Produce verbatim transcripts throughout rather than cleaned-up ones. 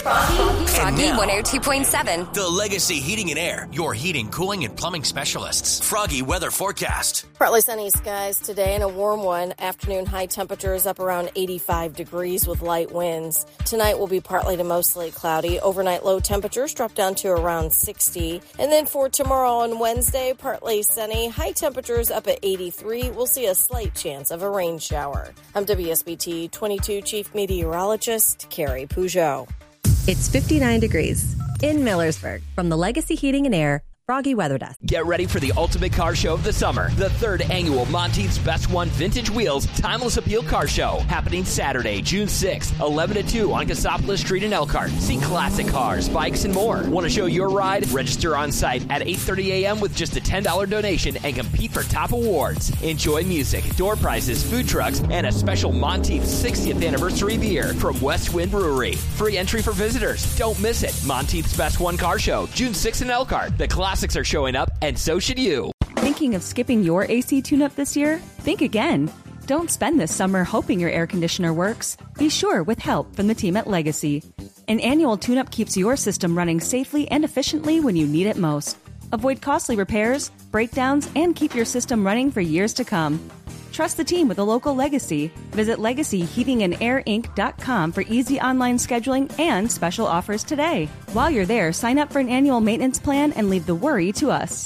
Froggy, Froggy now, one oh two point seven. The Legacy Heating and Air, your heating, cooling, and plumbing specialists. Froggy weather forecast. Partly sunny skies today and a warm one. Afternoon high temperatures up around eighty-five degrees with light winds. Tonight will be partly to mostly cloudy. Overnight low temperatures drop down to around sixty. And then for tomorrow and Wednesday, partly sunny. High temperatures up at eighty-three. We'll see a slight chance of a rain shower. I'm W S B T twenty-two Chief Meteorologist Carrie Peugeot. It's fifty-nine degrees in Millersburg from the Legacy Heating and Air Froggy Weather Desk. Get ready for the ultimate car show of the summer. The third annual Monteith's Best One Vintage Wheels Timeless Appeal Car Show. Happening Saturday, June sixth, eleven to two on Cassopolis Street in Elkhart. See classic cars, bikes, and more. Want to show your ride? Register on site at eight thirty a.m. with just a ten dollars donation and compete for top awards. Enjoy music, door prizes, food trucks, and a special Monteith's sixtieth anniversary beer from West Wind Brewery. Free entry for visitors. Don't miss it. Monteith's Best One Car Show, June sixth in Elkhart. The classics are showing up, and so should you. Thinking of skipping your A C tune-up this year? Think again. Don't spend this summer hoping your air conditioner works. Be sure with help from the team at Legacy. An annual tune-up keeps your system running safely and efficiently when you need it most. Avoid costly repairs, breakdowns, and keep your system running for years to come. Trust the team with a local Legacy. Visit legacy heating and air inc dot com for easy online scheduling and special offers today. While you're there, sign up for an annual maintenance plan and leave the worry to us.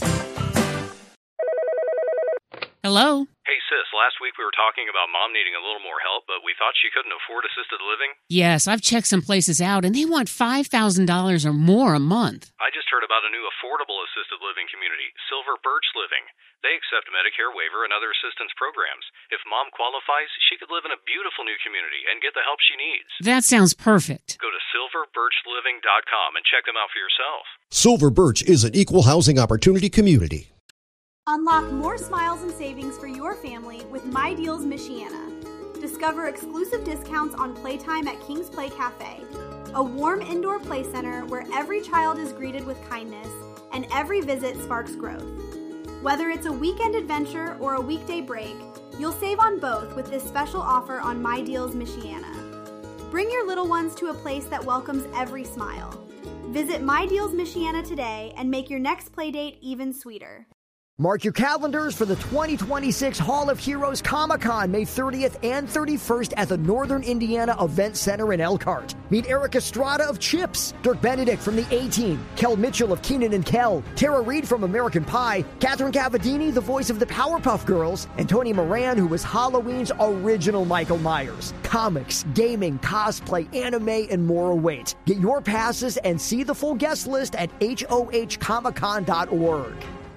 Hello? Hey, sis, last week we were talking about Mom needing a little more help, but we thought she couldn't afford assisted living. Yes, I've checked some places out, and they want five thousand dollars or more a month. I just heard about a new affordable assisted living community, Silver Birch Living. They accept Medicare waiver and other assistance programs. If Mom qualifies, she could live in a beautiful new community and get the help she needs. That sounds perfect. Go to silver birch living dot com and check them out for yourself. Silver Birch is an equal housing opportunity community. Unlock more smiles and savings for your family with My Deals Michiana. Discover exclusive discounts on playtime at King's Play Cafe, a warm indoor play center where every child is greeted with kindness and every visit sparks growth. Whether it's a weekend adventure or a weekday break, you'll save on both with this special offer on My Deals Michiana. Bring your little ones to a place that welcomes every smile. Visit My Deals Michiana today and make your next playdate even sweeter. Mark your calendars for the twenty twenty-six Hall of Heroes Comic-Con, May thirtieth and thirty-first at the Northern Indiana Event Center in Elkhart. Meet Eric Estrada of Chips, Dirk Benedict from the A-Team, Kel Mitchell of Keenan and Kel, Tara Reid from American Pie, Catherine Cavadini, the voice of the Powerpuff Girls, and Tony Moran, who was Halloween's original Michael Myers. Comics, gaming, cosplay, anime, and more await. Get your passes and see the full guest list at H O H comic con dot org.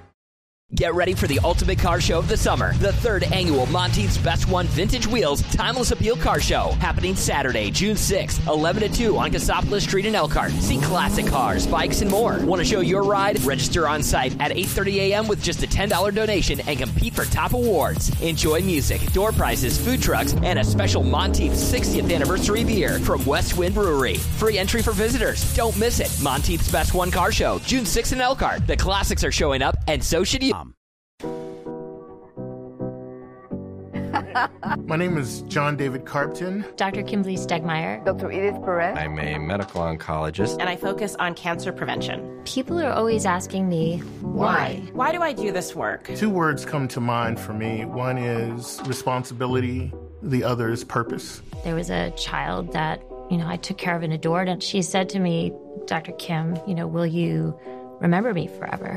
Get ready for the ultimate car show of the summer. The third annual Monteith's Best One Vintage Wheels Timeless Appeal Car Show. Happening Saturday, June sixth, eleven to two on Cassopolis Street in Elkhart. See classic cars, bikes, and more. Want to show your ride? Register on site at eight thirty a.m. with just a ten dollars donation and compete for top awards. Enjoy music, door prizes, food trucks, and a special Monteith's sixtieth anniversary beer from West Wind Brewery. Free entry for visitors. Don't miss it. Monteith's Best One Car Show, June sixth in Elkhart. The classics are showing up, and so should you. My name is John David Carpton. Doctor Kimberly Stegmeyer. Doctor Edith Perez. I'm a medical oncologist. And I focus on cancer prevention. People are always asking me, why? Why do I do this work? Two words come to mind for me. One is responsibility. The other is purpose. There was a child that, you know, I took care of and adored, and she said to me, Doctor Kim, you know, will you remember me forever?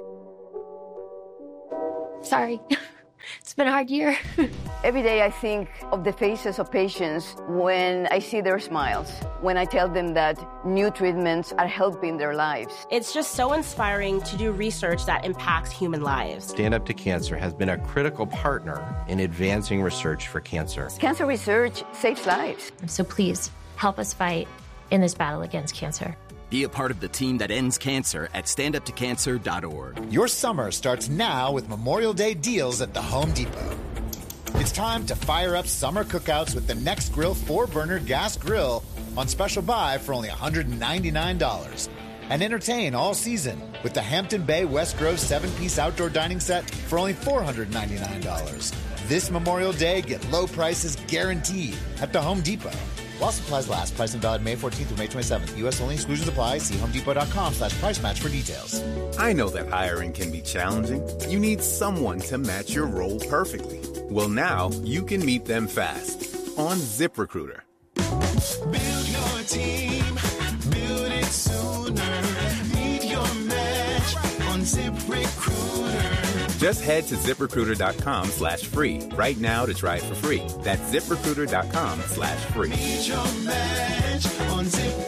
Sorry. It's been a hard year. Every day I think of the faces of patients when I see their smiles, when I tell them that new treatments are helping their lives. It's just so inspiring to do research that impacts human lives. Stand Up to Cancer has been a critical partner in advancing research for cancer. Cancer research saves lives. So please help us fight in this battle against cancer. Be a part of the team that ends cancer at stand up to cancer dot org. Your summer starts now with Memorial Day deals at the Home Depot. It's time to fire up summer cookouts with the Next Grill four burner gas grill on special buy for only one hundred ninety-nine dollars. And entertain all season with the Hampton Bay West Grove seven piece outdoor dining set for only four hundred ninety-nine dollars. This Memorial Day, get low prices guaranteed at the Home Depot. while supplies last. Price and valid May fourteenth through May twenty-seventh. U S only. Exclusions apply. See homedepot.com slash price match for details. I know that hiring can be challenging. You need someone to match your role perfectly. Well, now you can meet them fast on ZipRecruiter. Build your team. Build it sooner. Meet your match on ZipRecruiter. Just head to ZipRecruiter.com slash free right now to try it for free. That's ZipRecruiter.com slash free. Meet your match on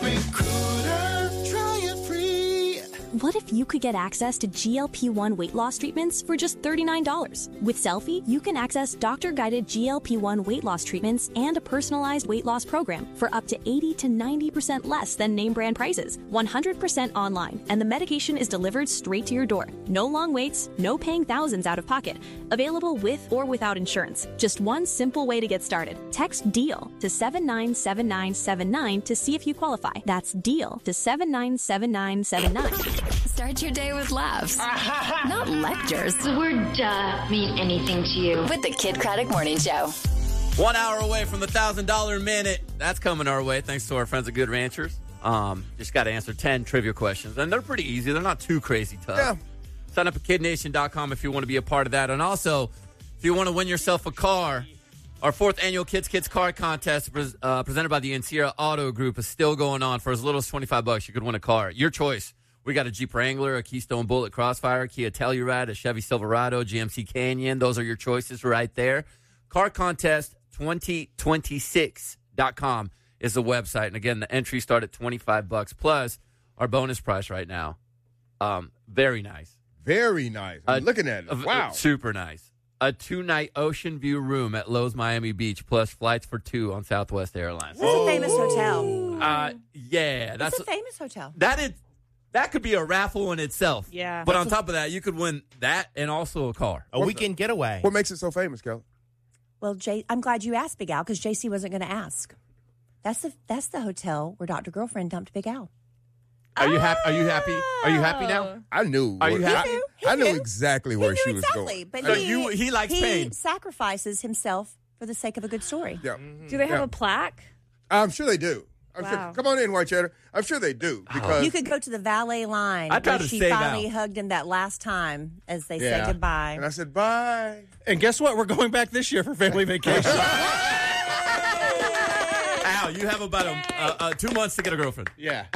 ZipRecruiter. Try it free. What if you could get access to G L P one weight loss treatments for just thirty-nine dollars? With Selfie, you can access doctor-guided G L P one weight loss treatments and a personalized weight loss program for up to eighty to ninety percent less than name brand prices, one hundred percent online, and the medication is delivered straight to your door. No long waits, no paying thousands out of pocket. Available with or without insurance. Just one simple way to get started. Text DEAL to seven nine seven nine seven nine to see if you qualify. That's DEAL to seven nine seven nine seven nine. Start your day with laughs, not lectures. The word duh mean anything to you. With the Kid Craddock Morning Show. One hour away from the one thousand dollars minute. That's coming our way thanks to our friends at Good Ranchers. Um, just got to answer ten trivia questions. And they're pretty easy. They're not too crazy tough. Yeah. Sign up at kid nation dot com if you want to be a part of that. And also, if you want to win yourself a car, our fourth annual Kids Kids Car Contest uh, presented by the Encira Auto Group is still going on. For as little as twenty-five bucks, you could win a car. Your choice. We got a Jeep Wrangler, a Keystone Bullet Crossfire, Kia Telluride, a Chevy Silverado, G M C Canyon. Those are your choices right there. car contest twenty twenty-six dot com is the website. And again, the entries start at twenty-five bucks plus our bonus price right now. Um, very nice. Very nice. I'm uh, looking at it. Wow. Uh, super nice. A two-night ocean view room at Lowe's Miami Beach plus flights for two on Southwest Airlines. That's a famous hotel. Uh, yeah. That's It's a famous hotel. That is... That could be a raffle in itself. Yeah. But on top of that, you could win that and also a car. A weekend getaway. What makes it so famous, Kelly? Well, Jay, I'm glad you asked, Big Al, because J C wasn't going to ask. That's the that's the hotel where Doctor Girlfriend dumped Big Al. Are you happy? Are you happy? Are you happy now? I knew. Are you what, happy? I, He I knew knew. exactly He where knew she exactly, was going. but So he, you- he likes he pain. sacrifices himself for the sake of a good story. Yeah. Do they have Yeah. a plaque? I'm sure they do. I'm Wow. sure. Come on in, White Cheddar. I'm sure they do because You could go to the valet line I tried where to she save finally Al. hugged him that last time as they Yeah. said goodbye. And I said bye. And guess what? We're going back this year for family vacation. Al, you have about a, uh, uh, two months to get a girlfriend. Yeah.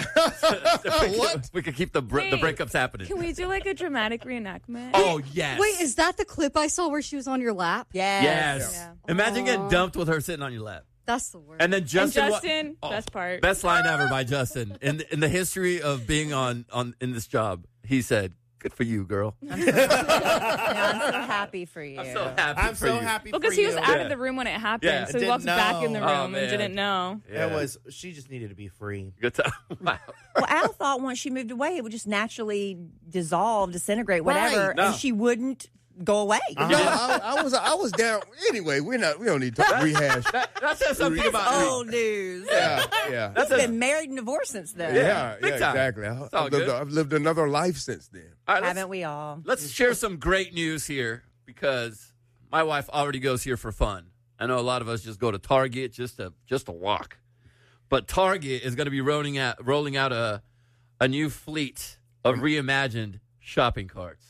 What? We could keep the br- the Wait, breakups happening. Can we do like a dramatic reenactment? Oh, yes. Wait, is that the clip I saw where she was on your lap? Yes. Yes. Yeah. Imagine getting Aw. dumped with her sitting on your lap. That's the worst. And then Justin, and wa- Justin, Oh, best part. best line ever by Justin in in the history of being on on in this job. He said, "Good for you, girl." I'm so, yeah, I'm so happy for you. I'm so happy. I'm for so you. happy Because for he was you. out Yeah. of the room when it happened, Yeah. so he Didn't walked back in the know. room Oh, and man. didn't know. Yeah. It was. She just needed to be free. Good time. Wow. Well, Al thought once she moved away, it would just naturally dissolve, disintegrate, whatever, Right. No. and she wouldn't go away. No, I, I was I was down. Anyway, we're not. We don't need to rehash. That, that says something That's about old news. Yeah, yeah. He's That's a- been married and divorced since then. Yeah, big yeah, time. exactly. I, all I've, lived, good. I've lived another life since then. All right, let's- Haven't we all? Let's share some great news here because my wife already goes here for fun. I know a lot of us just go to Target just to just to walk, but Target is going to be rolling out rolling out a a new fleet of reimagined shopping carts.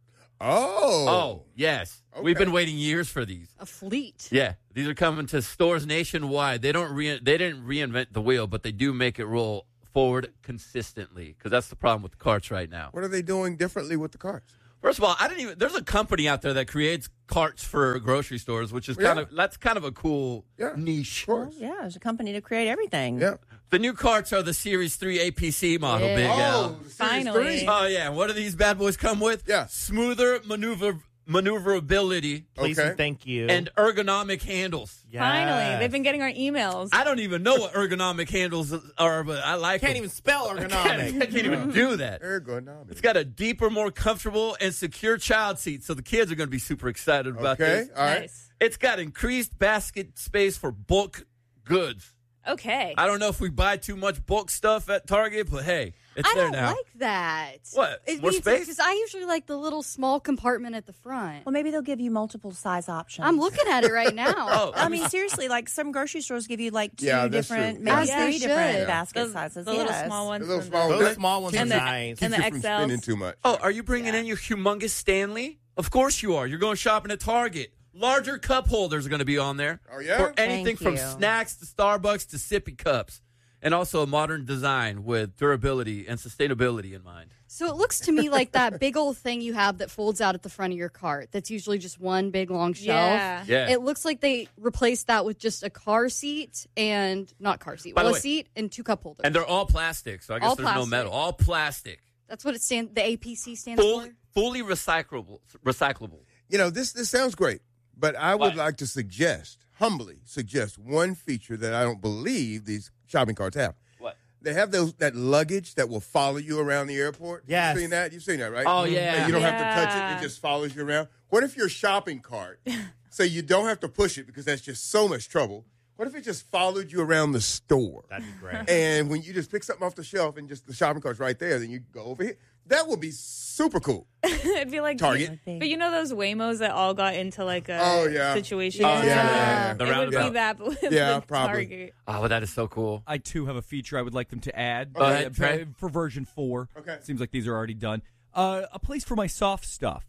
Oh, Oh yes, we've been waiting years for these. A fleet. Yeah, these are coming to stores nationwide. They don't re- they didn't reinvent the wheel, but they do make it roll forward consistently because that's the problem with the carts right now. What are they doing differently with the carts? First of all, I didn't even. There's a company out there that creates carts for grocery stores, which is kind Yeah. of that's kind of a cool Yeah, niche. Well, yeah, there's a company to create everything. Yeah. The new carts are the Series three A P C model, Yeah. Big Oh, Al. the Series Finally. three. Oh yeah, what do these bad boys come with? Yeah. Smoother maneuver maneuverability Please Okay. and thank you. and ergonomic handles. Yes. Finally, they've been getting our emails. I don't even know what ergonomic handles are, but I like Can't them. even spell I can't, ergonomic. I can't even do that. Ergonomic. It's got a deeper, more comfortable, and secure child seat, so the kids are going to be super excited about Okay, this. all right. Nice. It's got increased basket space for bulk goods. Okay. I don't know if we buy too much bulk stuff at Target, but hey, it's I there don't now. like that. What? It More means space? Because I usually like the little small compartment at the front. Well, maybe they'll give you multiple size options. I'm looking at it right now. Oh, I mean, seriously, like some grocery stores give you like two Yeah, that's different, true. maybe As they three different should. basket Those- sizes. The little yes. small ones. The little and small the- ones. Those small ones are And the- nice. and the Keeps you from X Ls. spending too much. Oh, are you bringing in your humongous Stanley? Of course you are. You're going shopping at Target. Larger cup holders are going to be on there. Oh, yeah? For anything Thank from you. snacks to Starbucks to sippy cups. And also a modern design with durability and sustainability in mind. So it looks to me like that big old thing you have that folds out at the front of your cart. That's usually just one big long shelf. Yeah. Yeah. It looks like they replaced that with just a car seat and not car seat. By the Well, a way- seat and two cup holders. And they're all plastic, so I guess All there's no plastic. metal. All plastic. That's what it stands. The A P C stands Full, for. fully recyclable. Recyclable. You know, this this sounds great, but I would What? like to suggest, humbly suggest, one feature that I don't believe these shopping carts have. What? They have those that luggage that will follow you around the airport. Yes. You've seen that? You've seen that, right? Oh, yeah. And you don't have to touch it. Yeah. It just follows you around. What if your shopping cart, so you don't have to push it because that's just so much trouble, what if it just followed you around the store? That'd be great. And when you just pick something off the shelf and just the shopping cart's right there, then you go over here. That would be super cool. It'd be like Target. But you know those Waymos that all got into like a Oh, yeah. situation? Oh, yeah, yeah, yeah. The It would roundabout. be that, but with Yeah, the probably. Target. Oh, well, that is so cool. I too have a feature I would like them to add. Go ahead, for, Trey. for version four. Okay. Seems like these are already done. Uh, a place for my soft stuff.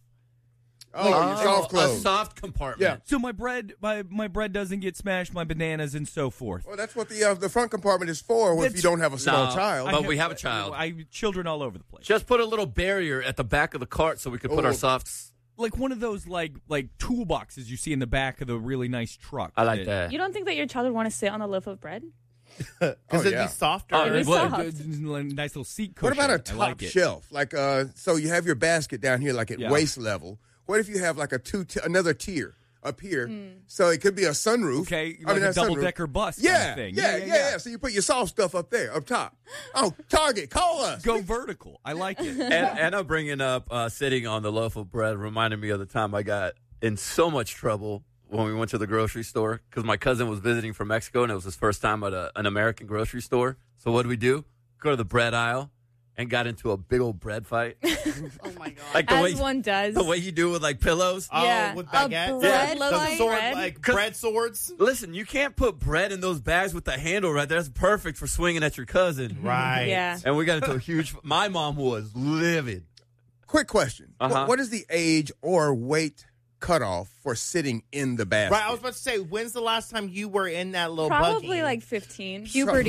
Oh, your soft A clothes. soft compartment. Yeah. So my bread, my, my bread doesn't get smashed, my bananas and so forth. Well, that's what the uh, the front compartment is for if That's- you don't have a small No. child. But we have a child. I children all over the place. Just put a little barrier at the back of the cart so we could put Oh. our softs. Like one of those like like toolboxes you see in the back of the really nice truck. I like that. You don't think that your child would want to sit on a loaf of bread? Because Oh, it'd yeah. be softer. Oh, It'd be well, soft. Nice little seat What cushion. about a I top like it. shelf? Like, uh, so you have your basket down here, like at Yeah. waist level. What if you have like a two, t- another tier up here? So it could be a sunroof. Okay, I like mean, a not sunroof. double-decker bus Yeah, kind of thing. Yeah, yeah, yeah, So you put your soft stuff up there, up top. Oh, Target, call us. Go vertical. I like it. And, and I'm bringing up uh, sitting on the loaf of bread reminded me of the time I got in so much trouble when we went to the grocery store because my cousin was visiting from Mexico and it was his first time at a, an American grocery store. So what did we do? Go to the bread aisle and got into a big old bread fight. Oh my god. Like the As way one does. the way you do with like pillows. Oh, Yeah. with A baguettes. bread Those fight? sword, Bread? like 'Cause- bread swords. Listen, you can't put bread in those bags with the handle right there. That's perfect for swinging at your cousin. Right. Yeah. And we got into a huge. My mom was livid. Quick question. Uh-huh. What, what is the age or weight cutoff for sitting in the basket? Right. I was about to say, when's the last time you were in that little Probably buggy? like fifteen. Puberty.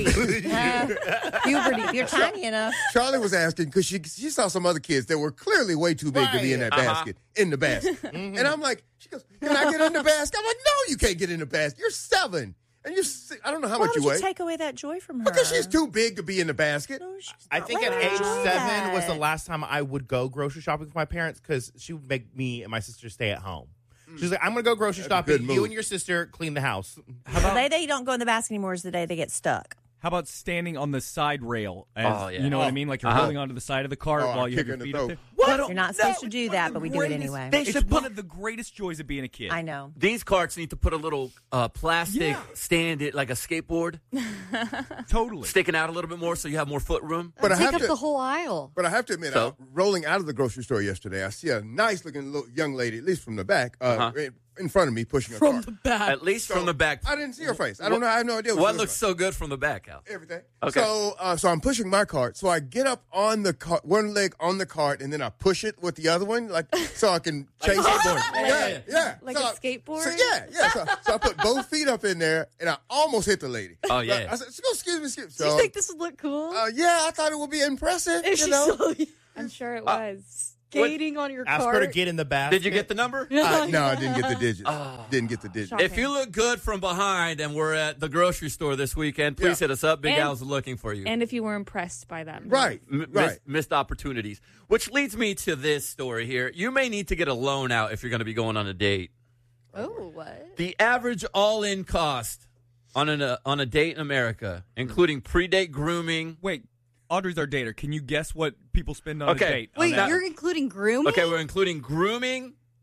Puberty. If you're tiny enough. Charlie was asking because she she saw some other kids that were clearly way too big to be in that Right. Uh-huh. basket, in the basket. And I'm like, she goes, can I get in the basket? I'm like, no, you can't get in the basket. You're seven. And you're, si- I don't know how Why much would you you weigh. take away that joy from her? Because she's too big to be in the basket. No, she's I not. think Let at her age enjoy seven was the that. last time I would go grocery shopping with my parents because she would make me and my sister stay at home. She's like, I'm going to go grocery That's a shopping. good You move. and your sister clean the house. How The about, day they don't go in the basket anymore is the day they get stuck. how about standing on the side rail? As, Oh, yeah. You know what I Oh. meing? Like you're Uh-huh. holding onto the side of the cart Oh, while I'm you have your kicking feet the up there. throat. What? You're not supposed No, to do it's that, one but of we the do it greatest- anyway. They It's should one put of the greatest joys of being a kid. I know. these carts need to put a little uh, plastic Yeah. stand it like a skateboard Totally. sticking out a little bit more so you have more foot room. But I Take have up to, the whole aisle. but I have to admit, So? uh, rolling out of the grocery store yesterday, I see a nice looking little young lady, at least from the back, uh, Uh-huh. in, in front of me pushing a From cart. the back. At least So, from the back. I didn't see her face. I don't know. I have no idea. What she looks like. so good from the back, Al? Everything. Okay. So, uh, so I'm pushing my cart. So I get up on the cart, one leg on the cart, and then I push it with the other one, like so I can chase it. Yeah, yeah. Like so a I- skateboard? So, yeah, yeah. So, so I put both feet up in there, and I almost hit the lady. Oh, yeah. I said, "Excuse me, excuse me." Do you So, think this would look cool? uh, yeah, I thought it would be impressive. If You she know. saw you I'm sure it Uh, was. skating on your Ask cart. her to get in the basket. Did you get the number? Uh, no, I didn't get the digits. Oh. Didn't get the digits. Shocking. If you look good from behind and we're at the grocery store this weekend, please Yeah. hit us up. Big And- Al's looking for you. And if you were impressed by that. move. Right, M- missed, right. missed opportunities. Which leads me to this story here. You may need to get a loan out if you're going to be going on a date. Oh, what? The average all-in cost on an, uh, on a date in America, including pre-date grooming. Wait, Audrey's our dater. Can you guess what people spend on Okay. a date? on Wait, that? you're including grooming? Okay, we're including grooming,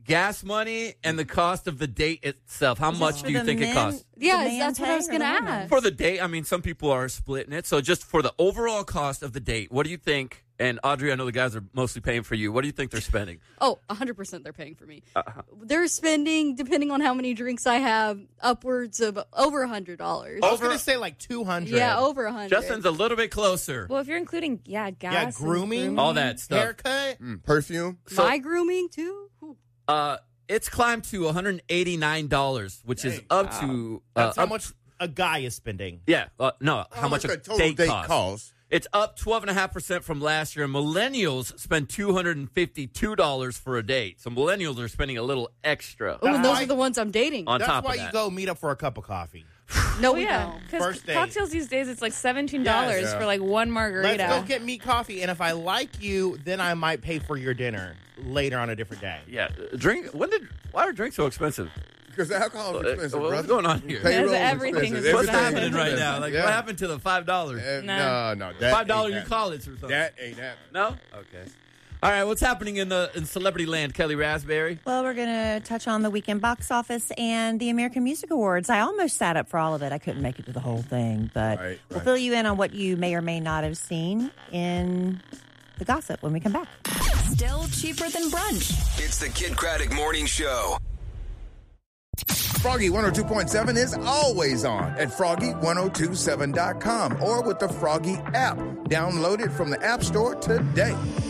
gas money and the cost of the date itself. How Is much this do for you the think it men- costs? Yeah, the man that's what I was paying or going to the woman? ask. For the date, I mean, some people are splitting it. So just for the overall cost of the date, what do you think? And Audrey, I know the guys are mostly paying for you. What do you think they're spending? Oh, one hundred percent they're paying for me. Uh-huh. They're spending, depending on how many drinks I have, upwards of over one hundred dollars. I was going to say like two hundred. Yeah, over one hundred. Justin's a little bit closer. Well, if you're including, yeah, gas. Yeah, and grooming, All that stuff. haircut. Mm, perfume. So, My grooming, too? Ooh. uh, it's climbed to one hundred eighty-nine dollars, which is up to... Uh, That's how up- much a guy is spending. Yeah, uh, no, how How much much a a total date, date costs. costs? It's up twelve point five percent from last year. Millennials spend two hundred fifty-two dollars for a date. So millennials are spending a little extra Oh, and those why- are the ones I'm dating. on That's top why of you that. go meet up for a cup of coffee. No, Oh, we yeah. don't. Because First date. cocktails these days, it's like seventeen dollars Yes. Yeah. for like one margarita. Let's go get me coffee, and if I like you, then I might pay for your dinner later on a different day. Yeah, drink. When did? Why are drinks so expensive? Because alcohol is expensive, What's brother. going on here? Payroll Because everything expensive. is What's expensive. happening right now? Like, Yeah. what happened to the five dollars? Uh, Nah. No, no. that Five dollar ain't you happening. call it or something? That ain't happening. No. Okay. All right. What's happening in the in celebrity land, Kelly Raspberry? Well, we're going to touch on the weekend box office and the American Music Awards. I almost sat up for all of it. I couldn't make it to the whole thing, but Right, we'll right. fill you in on what you may or may not have seen in the gossip when we come back. Still cheaper than brunch. It's the Kid Craddock Morning Show. Froggy one oh two point seven is always on at froggy one oh two seven dot com or with the Froggy app. Download it from the App Store today.